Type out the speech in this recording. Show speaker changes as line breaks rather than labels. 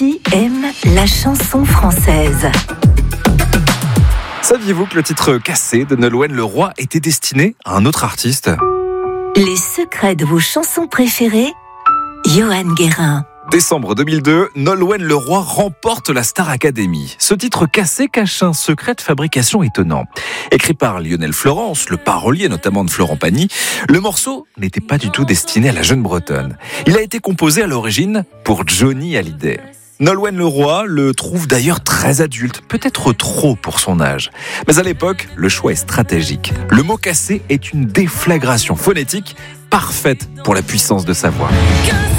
Lucie aime la chanson française.
Saviez-vous que le titre Cassé de Nolwenn Leroy était destiné à un autre artiste ?
Les secrets de vos chansons préférées, Johan Guérin.
Décembre 2002, Nolwenn Leroy remporte la Star Academy. Ce titre Cassé cache un secret de fabrication étonnant. Écrit par Lionel Florence, le parolier notamment de Florent Pagny, le morceau n'était pas du tout destiné à la jeune bretonne. Il a été composé à l'origine pour Johnny Hallyday. Nolwenn Leroy le trouve d'ailleurs très adulte, peut-être trop pour son âge. Mais à l'époque, le choix est stratégique. Le mot cassé est une déflagration phonétique parfaite pour la puissance de sa voix.